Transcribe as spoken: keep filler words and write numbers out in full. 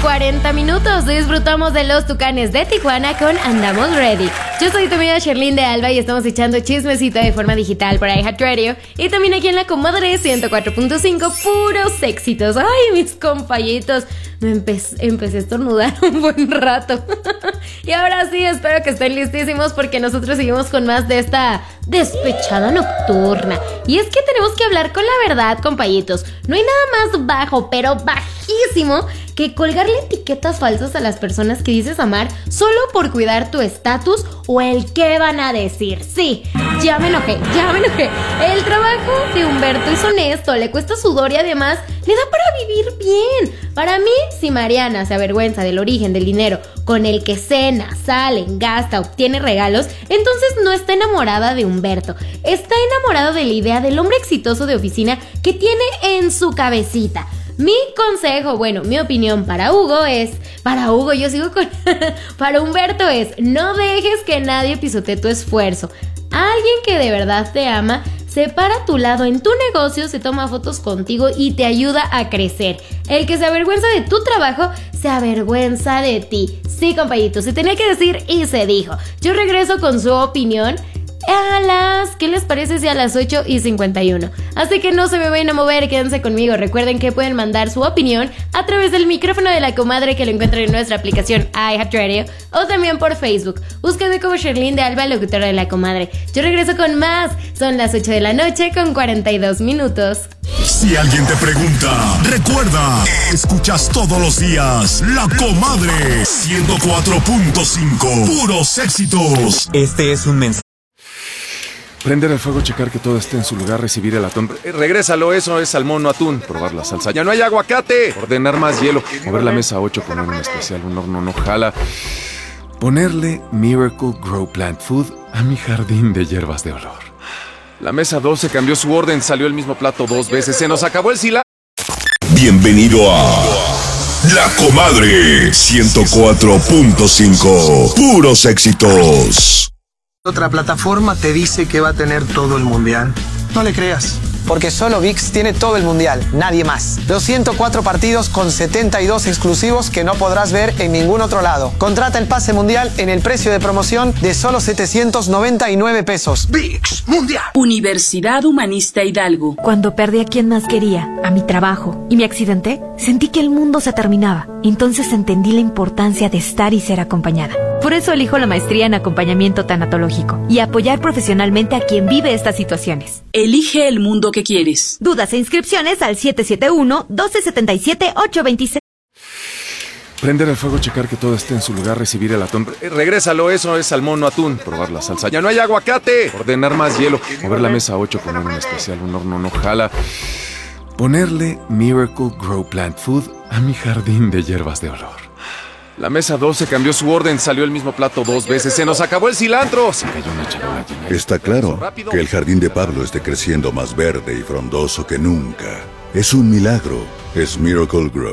cuarenta minutos. Disfrutamos de los Tucanes de Tijuana con Andamos Ready. Yo soy tu amiga Sherlyn de Alba y estamos echando chismecito de forma digital por iHeartRadio. Y también aquí en La Comadre ciento cuatro punto cinco, puros éxitos. Ay, mis compañitos, me empe- empecé a estornudar un buen rato. Y ahora sí, espero que estén listísimos porque nosotros seguimos con más de esta despechada nocturna. Y es que tenemos que hablar con la verdad, compañitos. No hay nada más bajo, pero bajísimo, que colgarle etiquetas falsas a las personas que dices amar solo por cuidar tu estatus o el qué van a decir. Sí, ya me enojé, ya me enojé. El trabajo de Humberto es honesto, le cuesta sudor y además le da para vivir bien. Para mí, si Mariana se avergüenza del origen del dinero con el que cena, sale, gasta, obtiene regalos, entonces no está enamorada de Humberto. Está enamorada de la idea del hombre exitoso de oficina que tiene en su cabecita. Mi consejo, bueno, mi opinión para Hugo es... Para Hugo, yo sigo con... para Humberto es... No dejes que nadie pisotee tu esfuerzo. Alguien que de verdad te ama se para a tu lado en tu negocio, se toma fotos contigo y te ayuda a crecer. El que se avergüenza de tu trabajo, se avergüenza de ti. Sí, compañitos, se tenía que decir y se dijo. Yo regreso con su opinión a las... ¿Qué les parece si a las ocho y cincuenta y uno? Así que no se me vayan a mover, quédense conmigo. Recuerden que pueden mandar su opinión a través del micrófono de La Comadre, que lo encuentran en nuestra aplicación iHeartRadio, o también por Facebook. Búsquenme como Sherlyn de Alba, locutora de La Comadre. Yo regreso con más. Son las ocho de la noche con cuarenta y dos minutos. Si alguien te pregunta, recuerda, escuchas todos los días La Comadre ciento cuatro punto cinco. Puros éxitos. Este es un mensaje. Prender el fuego, checar que todo esté en su lugar, recibir el atún. Eh, regrésalo, eso es salmón, no atún. Probar la salsa. Ya no hay aguacate. Ordenar más hielo. Mover la mesa a ocho, poner un especial, un horno no jala. Ponerle Miracle Grow Plant Food a mi jardín de hierbas de olor. La mesa doce cambió su orden, salió el mismo plato dos veces. Se nos acabó el cilantro. Bienvenido a La Comadre ciento cuatro punto cinco. Puros éxitos. Otra plataforma te dice que va a tener todo el mundial. No le creas. Porque solo ViX tiene todo el mundial, nadie más. Los ciento cuatro partidos con setenta y dos exclusivos que no podrás ver en ningún otro lado. Contrata el pase mundial en el precio de promoción de solo setecientos noventa y nueve pesos. ViX Mundial. Universidad Humanista Hidalgo. Cuando perdí a quien más quería, a mi trabajo, y me accidenté, sentí que el mundo se terminaba. Entonces entendí la importancia de estar y ser acompañada. Por eso elijo la maestría en acompañamiento tanatológico y apoyar profesionalmente a quien vive estas situaciones. Elige el mundo que quieres. Dudas e inscripciones al siete siete uno, uno dos siete siete, ocho dos seis. Prender el fuego, checar que todo esté en su lugar, recibir el atún. Eh, regrésalo, eso es salmón, no atún. Probar la salsa. Ya no hay aguacate. Ordenar más hielo. Mover la mesa a ocho, poner un especial, un horno no jala. Ponerle Miracle Grow Plant Food a mi jardín de hierbas de olor. La mesa doce cambió su orden, salió el mismo plato dos veces. Se nos acabó el cilantro. Se cayó una charola llena. Está claro que el jardín de Pablo esté creciendo más verde y frondoso que nunca. Es un milagro. Es Miracle Grow.